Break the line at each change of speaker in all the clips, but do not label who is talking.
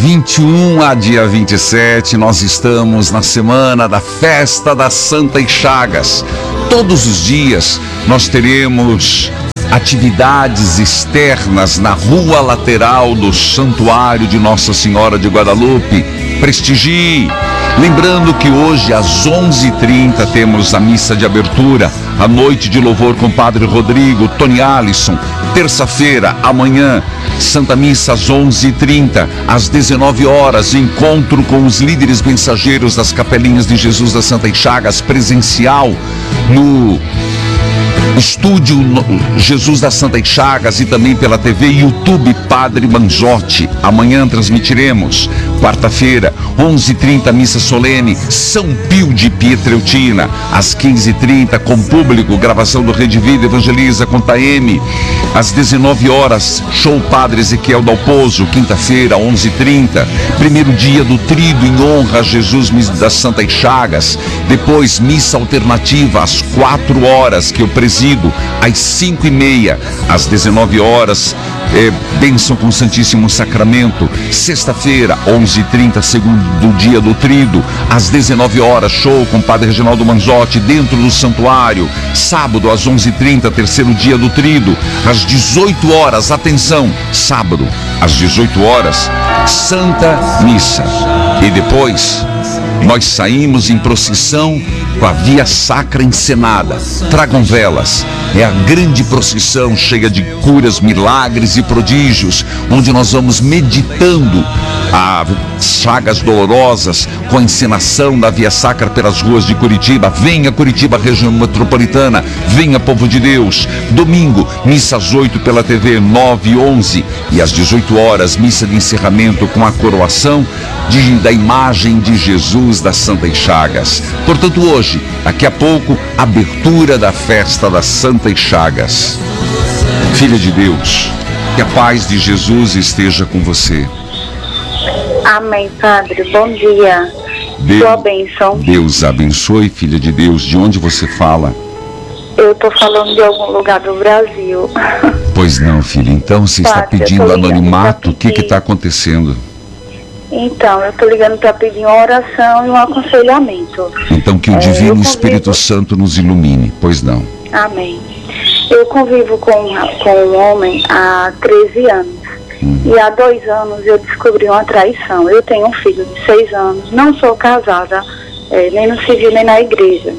21 a dia 27, nós estamos na semana da Festa das Santas Chagas. Todos os dias nós teremos atividades externas na rua lateral do Santuário de Nossa Senhora de Guadalupe. Prestigie! Lembrando que hoje às 11h30 temos a missa de abertura, a noite de louvor com o Padre Rodrigo, Tony Alisson. Terça-feira, amanhã, Santa Missa às 11h30, às 19 horas, encontro com os líderes mensageiros das Capelinhas de Jesus das Santas Chagas, presencial no Estúdio Jesus das Santas Chagas e também pela TV YouTube Padre Manzotti. Amanhã transmitiremos. Quarta-feira, 11h30, missa solene, São Pio de Pietreutina. Às 15h30, com público, gravação do Rede Vida Evangeliza com Taeme. Às 19 horas, show Padre Ezequiel Dalpozo. Quinta-feira, 11h30, primeiro dia do Tríduo em honra a Jesus das Santas Chagas. Depois, missa alternativa às 4 horas, que eu presido. Às 5h30, às 19 horas, bênção com o Santíssimo Sacramento. Sexta-feira, 11h30, segundo dia do Tríduo. Às 19 horas, show com o Padre Reginaldo Manzotti dentro do santuário. Sábado, às 11h30, terceiro dia do Tríduo. Às 18 horas, atenção, sábado, às 18 horas, Santa Missa. E depois, nós saímos em procissão com a Via Sacra encenada. Tragam velas. É a grande procissão cheia de curas, milagres e prodígios, onde nós vamos meditando as chagas dolorosas com a encenação da Via Sacra pelas ruas de Curitiba. Venha Curitiba, região metropolitana. Venha, povo de Deus. Domingo, missa às 8 pela TV, 9 e 11. E às 18 horas, missa de encerramento com a coroação da imagem de Jesus das Santas Chagas. Portanto, hoje, daqui a pouco, abertura da Festa das Santas Chagas. Filha de Deus, que a paz de Jesus esteja com você.
Amém, Padre. Bom dia. Sua bênção.
Deus abençoe, filha de Deus. De onde você fala?
Eu estou falando de algum lugar do Brasil.
Pois não, filha. Então, você está pedindo anonimato? O que está acontecendo?
Então, eu estou ligando para pedir uma oração e um aconselhamento.
Então, que o Divino Espírito Santo nos ilumine. Pois não.
Amém. Eu convivo com um homem há 13 anos. E há 2 anos eu descobri uma traição. Eu tenho um filho de 6 anos. Não sou casada, nem no civil, nem na igreja.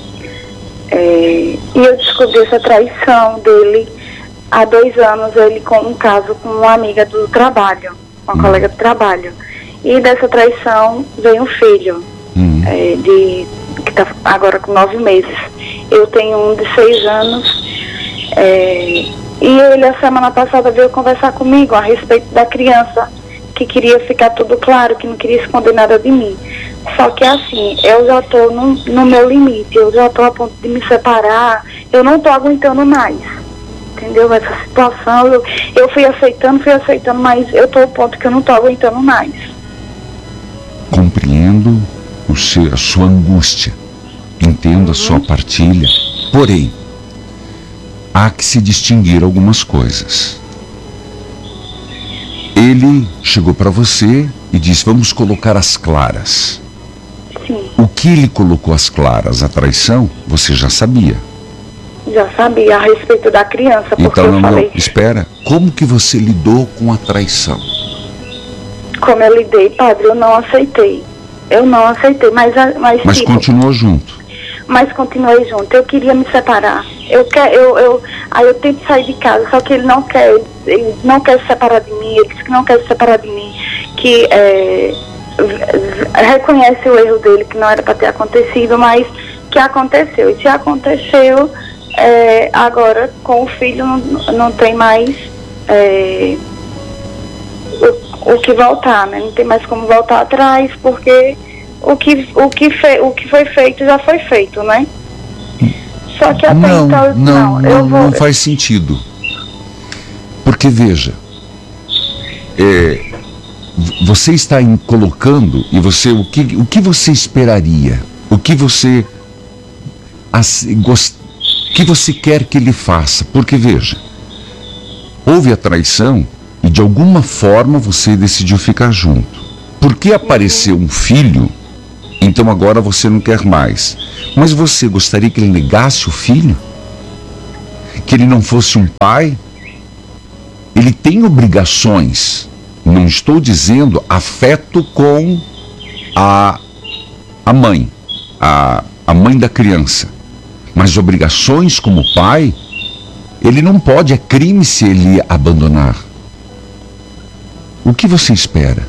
E eu descobri essa traição dele há 2 anos. Ele com um caso com uma amiga do trabalho, uma colega do trabalho. E dessa traição veio um filho, que está agora com 9 meses. Eu tenho um de 6 anos. E ele, a semana passada, veio conversar comigo a respeito da criança, que queria ficar tudo claro, que não queria esconder nada de mim. Só que assim, eu já estou no meu limite, eu já estou a ponto de me separar, eu não estou aguentando mais. Entendeu? Essa situação, eu fui aceitando, mas eu estou ao ponto que eu não estou aguentando mais.
Compreendo a sua angústia, entendo a sua partilha, porém, há que se distinguir algumas coisas. Ele chegou para você e disse, vamos colocar as claras.
Sim.
O que ele colocou as claras? A traição? Você já sabia?
Já sabia, a respeito da criança, porque
então,
eu falei...
espera, como que você lidou com a traição?
Como eu lidei, Padre, eu não aceitei, mas tipo,
continuou junto.
Mas continuei junto, eu queria me separar, aí eu tento sair de casa, só que ele não quer se separar de mim, ele disse que não quer se separar de mim, que reconhece o erro dele, que não era para ter acontecido, mas que aconteceu, e se aconteceu, agora com o filho não tem mais o que voltar, né? Não tem mais como voltar atrás, porque o que foi feito já foi feito, né? Só que até então
não faz sentido. Porque veja, você está colocando, e você o que você esperaria? O que você quer que ele faça? Porque veja, houve a traição E de alguma forma você decidiu ficar junto. Porque apareceu um filho, então agora você não quer mais. Mas você gostaria que ele negasse o filho? Que ele não fosse um pai? Ele tem obrigações. Não estou dizendo afeto com a mãe, a mãe da criança. Mas obrigações como pai, ele não pode, é crime se ele abandonar. O que você espera?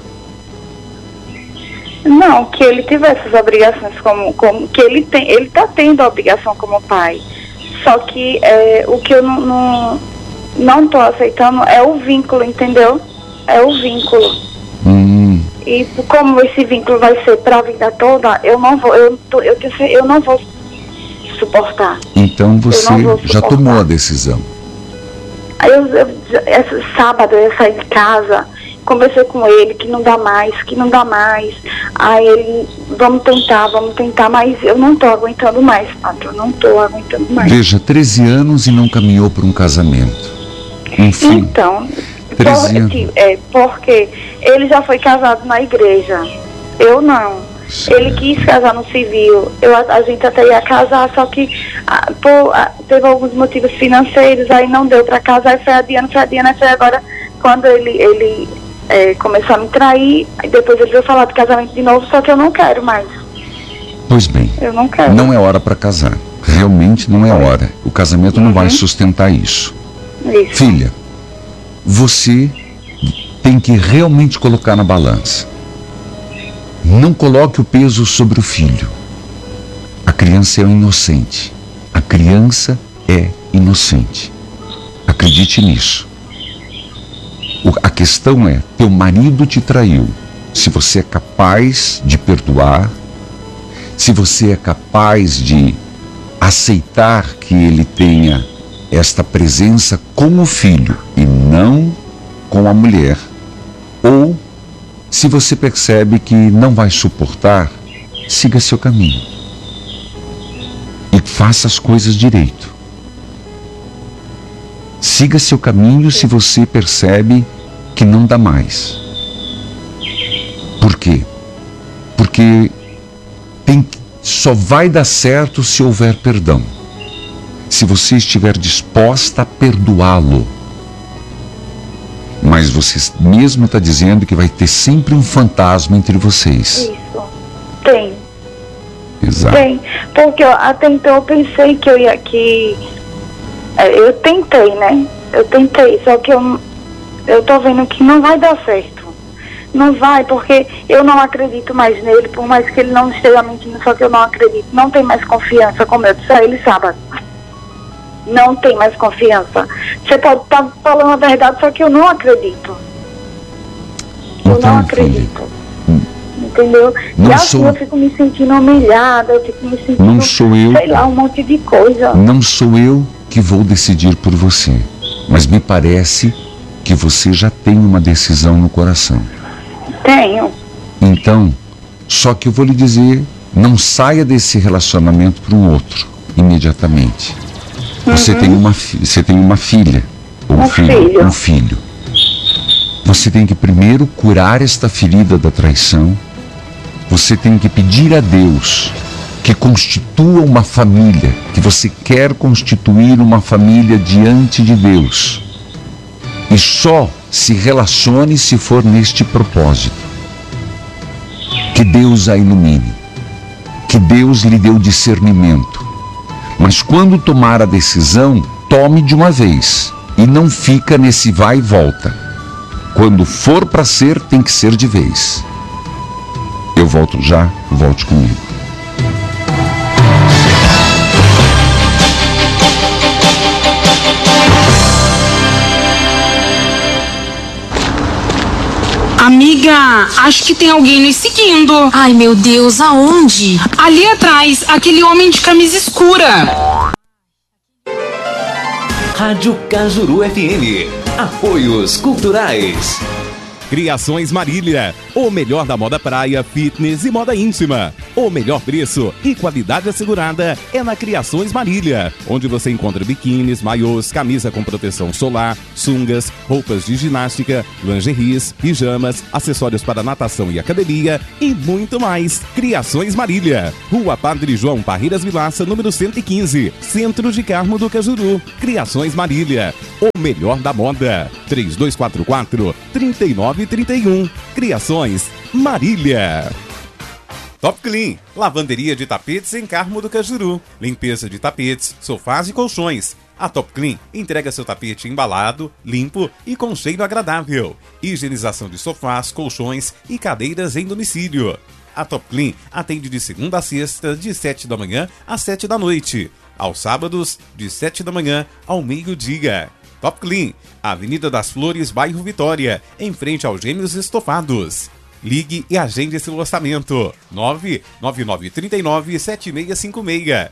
Não, que ele tivesse essas obrigações como que ele está tendo a obrigação como pai. Só que o que eu não estou aceitando é o vínculo, entendeu? É o vínculo. E como esse vínculo vai ser para a vida toda, eu não vou suportar.
Então você já tomou a decisão?
Aí esse sábado eu saí de casa, conversei com ele que não dá mais. Aí ele, vamos tentar, mas eu não estou aguentando mais, Padre, eu não estou aguentando mais.
Veja, 13 anos e não caminhou para um casamento. Enfim.
Então,
13 anos.
porque ele já foi casado na igreja, eu não.
Certo.
Ele quis casar no civil, a gente até ia casar, só que teve alguns motivos financeiros, aí não deu para casar, aí foi adiando, foi agora quando ele começou a me trair, aí depois ele veio falar de casamento de novo, só que eu não quero mais.
Pois bem,
eu não quero.
Não é hora para casar, realmente não é hora. O casamento não vai sustentar isso. Filha, você tem que realmente colocar na balança. Não coloque o peso sobre o filho. A criança é inocente. A criança é inocente. Acredite nisso. A questão é, teu marido te traiu. Se você é capaz de perdoar, se você é capaz de aceitar que ele tenha esta presença com o filho e não com a mulher, ou se você percebe que não vai suportar, siga seu caminho e faça as coisas direito. Siga seu caminho se você percebe que não dá mais. Por quê? Porque só vai dar certo se houver perdão. Se você estiver disposta a perdoá-lo. Mas você mesmo está dizendo que vai ter sempre um fantasma entre vocês.
Isso. Tem.
Exato.
Tem. Porque até então eu pensei que eu ia eu tentei, né? Só que eu tô vendo que não vai dar certo. Não vai, porque eu não acredito mais nele, por mais que ele não esteja mentindo, só que eu não acredito. Não tem mais confiança, como eu disse a ele sábado. Não tem mais confiança. Você pode estar falando a verdade, só que eu não acredito. Entendeu? E assim eu fico me sentindo humilhada, eu fico me sentindo, sei lá, um monte de coisa.
Não sou eu que vou decidir por você, mas me parece que você já tem uma decisão no coração.
Tenho.
Então, só que eu vou lhe dizer, não saia desse relacionamento para um outro, imediatamente. Você tem uma filha, ou um filho. Você tem que primeiro curar esta ferida da traição. Você tem que pedir a Deus que constitua uma família, que você quer constituir uma família diante de Deus. E só se relacione se for neste propósito. Que Deus a ilumine. Que Deus lhe dê o discernimento. Mas quando tomar a decisão, tome de uma vez e não fica nesse vai e volta. Quando for para ser, tem que ser de vez. Eu volto já, volte comigo.
Amiga, acho que tem alguém nos seguindo.
Ai, meu Deus, aonde?
Ali atrás, aquele homem de camisa escura.
Rádio Cajuru FM. Apoios culturais.
Criações Marília, o melhor da moda praia, fitness e moda íntima. O melhor preço e qualidade assegurada é na Criações Marília, onde você encontra biquínis, maiôs, camisa com proteção solar, sungas, roupas de ginástica, lingeries, pijamas, acessórios para natação e academia e muito mais. Criações Marília, Rua Padre João Parreiras Vilaça, número 115, Centro de Carmo do Cajuru. Criações Marília, o melhor da moda. 3244-3931. Criações Marília. Top Clean, lavanderia de tapetes em Carmo do Cajuru. Limpeza de tapetes, sofás e colchões. A Top Clean entrega seu tapete embalado, limpo e com cheiro agradável. Higienização de sofás, colchões e cadeiras em domicílio. A Top Clean atende de segunda a sexta, de 7 da manhã às 7 da noite. Aos sábados, de 7 da manhã ao meio-dia. Top Clean, Avenida das Flores, bairro Vitória, em frente aos Gêmeos Estofados. Ligue e agende seu orçamento. 99939-7656.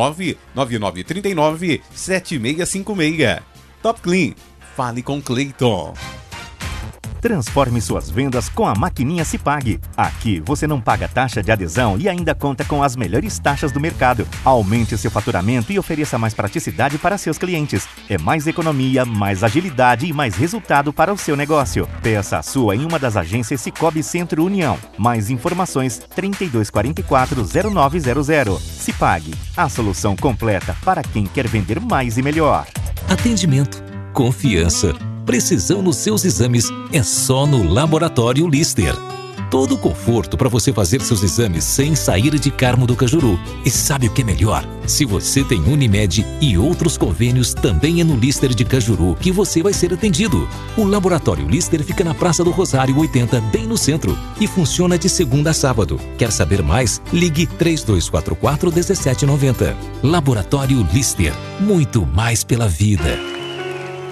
99939-7656. Top Clean. Fale com Cleiton.
Transforme suas vendas com a maquininha Cipag. Aqui você não paga taxa de adesão e ainda conta com as melhores taxas do mercado. Aumente seu faturamento e ofereça mais praticidade para seus clientes. É mais economia, mais agilidade e mais resultado para o seu negócio. Peça a sua em uma das agências Cicobi Centro União. Mais informações 3244-0900. Cipag, a solução completa para quem quer vender mais e melhor.
Atendimento, confiança, precisão nos seus exames é só no Laboratório Lister. Todo o conforto para você fazer seus exames sem sair de Carmo do Cajuru. E sabe o que é melhor? Se você tem Unimed e outros convênios, também é no Lister de Cajuru que você vai ser atendido. O Laboratório Lister fica na Praça do Rosário 80, bem no centro, e funciona de segunda a sábado. Quer saber mais? Ligue 3244-1790. Laboratório Lister. Muito mais pela vida.